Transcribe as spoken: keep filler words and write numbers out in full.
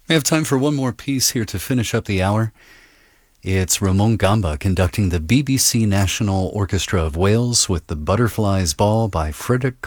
We have time for one more piece here to finish up the hour. It's Ramon Gamba conducting the B B C National Orchestra of Wales with the Butterflies Ball by Friedrich